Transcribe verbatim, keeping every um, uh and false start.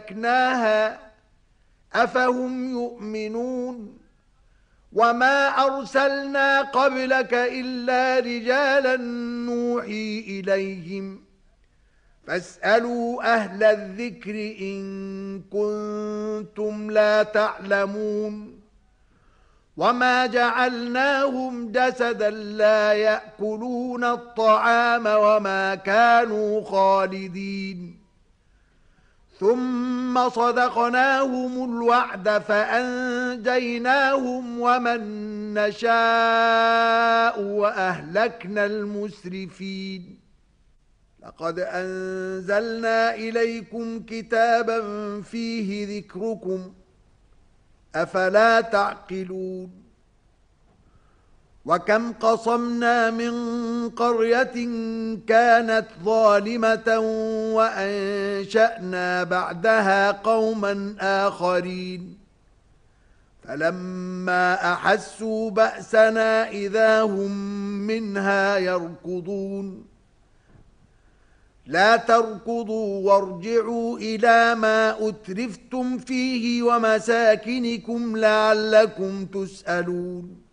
أهلكناها أفهم يؤمنون وما أرسلنا قبلك إلا رجالا نوحي إليهم فاسألوا أهل الذكر إن كنتم لا تعلمون وما جعلناهم جسدا لا يأكلون الطعام وما كانوا خالدين ثم صدقناهم الوعد فأنجيناهم ومن نشاء وأهلكنا المسرفين لقد أنزلنا إليكم كتابا فيه ذكركم أفلا تعقلون وكم قصمنا من قرية كانت ظالمة وأنشأنا بعدها قوما آخرين فلما أحسوا بأسنا إذا هم منها يركضون لا تركضوا وارجعوا إلى ما أترفتم فيه ومساكنكم لعلكم تسألون